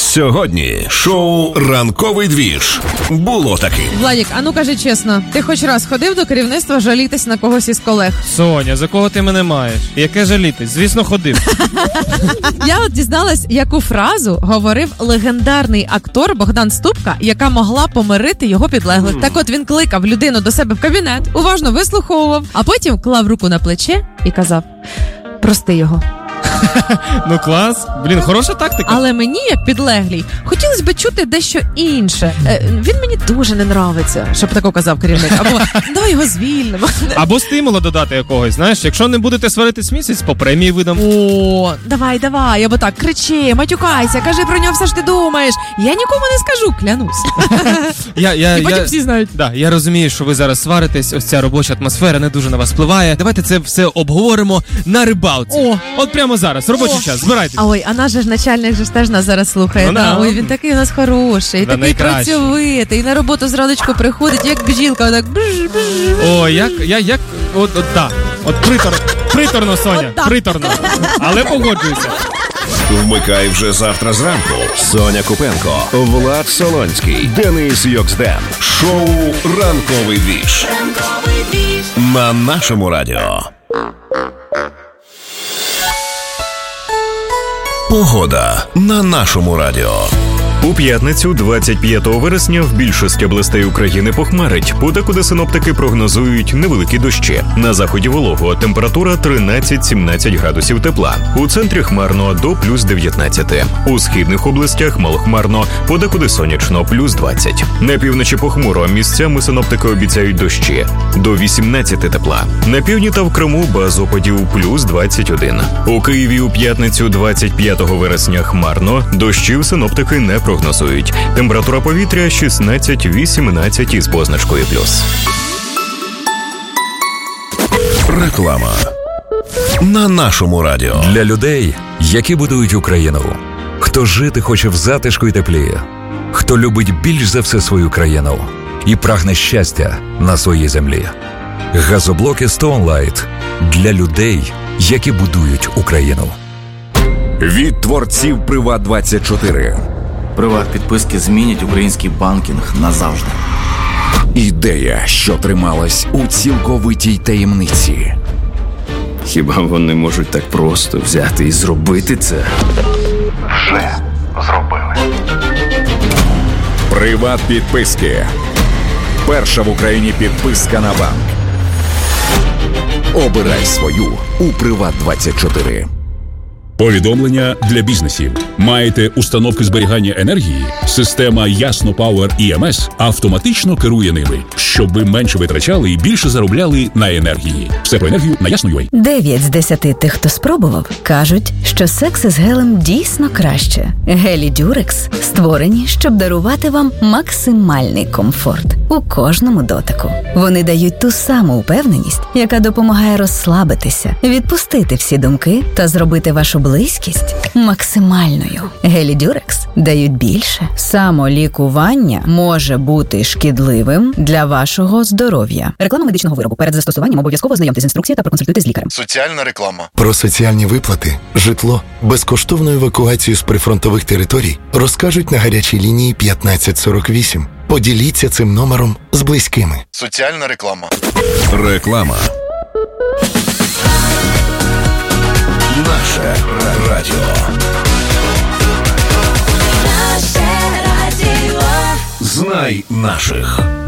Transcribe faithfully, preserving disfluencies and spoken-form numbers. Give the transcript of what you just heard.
Сьогодні шоу «Ранковий двіж». Було таки. Владік, а ну кажи чесно, ти хоч раз ходив до керівництва жалітись на когось із колег? Соня, за кого ти мене маєш? Яке жалітись? Звісно, ходив. Я от дізналась, яку фразу говорив легендарний актор Богдан Ступка, яка могла помирити його підлеглих. Mm. Так от він кликав людину до себе в кабінет, уважно вислуховував, а потім клав руку на плече і казав: прости його. Ну клас, блін, хороша тактика. Але мені, як підлеглій, хотілося б чути дещо інше. Е, він мені дуже не нравиться, щоб тако казав керівник. Або давай його звільнимо. Або стимула додати якогось, знаєш, якщо не будете сваритись місяць, по премії видам. О, давай, давай, або так, кричи, матюкайся, кажи про нього все, що ти думаєш. Я нікому не скажу, клянусь. Я, я, І потім я, всі знають. Да, я розумію, що ви зараз сваритесь, ось ця робоча атмосфера не дуже на вас впливає. Давайте це все обговоримо на рибалці. О. От прямо зараз, робочий О. час, збирайтесь. А ой, а наш же ж начальник же ж теж нас зараз слухає. Ну, да. да. Ой, він такий у нас хороший, Да, такий найкращий. працьовитий, на роботу зраночку приходить, як бджілка, отак. О, як, я, як, от, от, да, от притор, приторно, Соня, От приторно, але погоджуюся. Вмикай вже завтра зранку. Соня Купенко, Влад Солонський, Денис Йоксден. Шоу «Ранковий двіж». Ранковий двіж. На нашому радіо. Погода на нашому радіо. У п'ятницю, двадцять п'ятого вересня, в більшості областей України похмарить. Подекуди синоптики прогнозують невеликі дощі. На заході волого, температура тринадцять-сімнадцять градусів тепла. У центрі хмарно до плюс дев'ятнадцять. У східних областях малохмарно, подекуди сонячно, плюс двадцять. На півночі похмуро, місцями синоптики обіцяють дощі. До вісімнадцять тепла. На півдні та в Криму без опадів плюс двадцять один. У Києві у п'ятницю, двадцять п'ятого вересня хмарно, дощів синоптики не прогнозують. Температура повітря шістнадцять-вісімнадцять із позначкою плюс. Реклама на нашому радіо. Для людей, які будують Україну. Хто жити хоче в затишку й теплі. Хто любить більш за все свою країну і прагне щастя на своїй землі. Газоблоки Stone Light для людей, які будують Україну. Від творців Приват двадцять чотири. Приват-підписки змінять український банкінг назавжди. Ідея, що трималась у цілковитій таємниці. Хіба вони можуть так просто взяти і зробити це? Вже зробили. Приват-підписки. Перша в Україні підписка на банк. Обирай свою у Приват двадцять чотири. Повідомлення для бізнесів. Маєте установки зберігання енергії? Система Ясно Power і ем ес автоматично керує ними, щоб ви менше витрачали і більше заробляли на енергії. Все про енергію на Ясно.ua. Дев'ять з десяти тих, хто спробував, кажуть, що секс із гелем дійсно краще. Гелі Дюрекс створені, щоб дарувати вам максимальний комфорт у кожному дотику. Вони дають ту саму впевненість, яка допомагає розслабитися, відпустити всі думки та зробити вашу близькість максимальною. Гелі Дюрекс дають більше. Самолікування може бути шкідливим для вашого здоров'я. Реклама медичного виробу. Перед застосуванням обов'язково ознайомтесь з інструкцією та проконсультуйтесь з лікарем. Соціальна реклама. Про соціальні виплати, житло, безкоштовну евакуацію з прифронтових територій розкажуть на гарячій лінії п'ятнадцять сорок вісім. Поділіться цим номером з близькими. Соціальна реклама. Реклама. Наше радіо. Наше радіо. Знай наших.